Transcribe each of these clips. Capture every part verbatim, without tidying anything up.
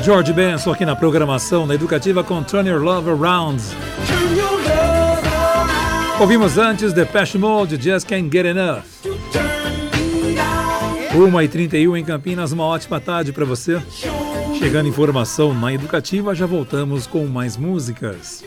George Benson aqui na programação da Educativa com Turn Your Love Around. Ouvimos antes Depeche Mode, Just Can't Get Enough. uma e trinta e um em Campinas, uma ótima tarde para você. Chegando informação na Educativa, já voltamos com mais músicas.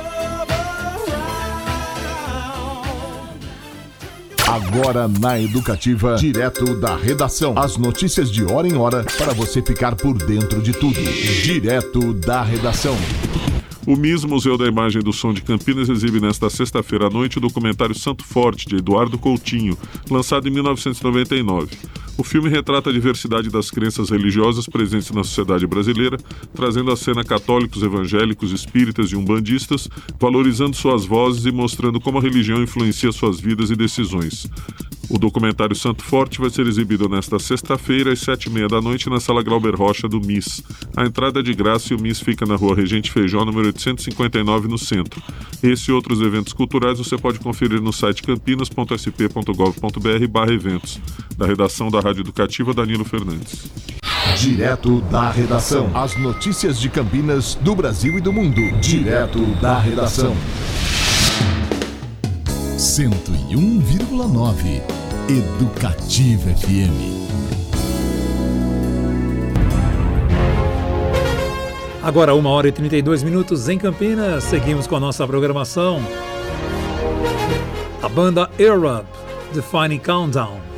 Agora na Educativa, direto da redação. As notícias de hora em hora para você ficar por dentro de tudo. Direto da redação. O M I S, Museu da Imagem e do Som de Campinas, exibe nesta sexta-feira à noite o documentário Santo Forte, de Eduardo Coutinho, lançado em mil novecentos e noventa e nove. O filme retrata a diversidade das crenças religiosas presentes na sociedade brasileira, trazendo à cena católicos, evangélicos, espíritas e umbandistas, valorizando suas vozes e mostrando como a religião influencia suas vidas e decisões. O documentário Santo Forte vai ser exibido nesta sexta-feira, às sete e meia da noite, na Sala Glauber Rocha do M I S. A entrada é de graça e o M I S fica na Rua Regente Feijó, número oitocentos e cinquenta e nove, no centro. Esse e outros eventos culturais você pode conferir no site campinas ponto s p ponto gov ponto b r barra eventos. Da redação da Rádio Educativa, Danilo Fernandes. Direto da redação. As notícias de Campinas, do Brasil e do mundo. Direto da redação. cento e um vírgula nove Educativa F M. Agora uma hora e trinta e dois minutos em Campinas. Seguimos com a nossa programação. A banda Arab, Defining Countdown.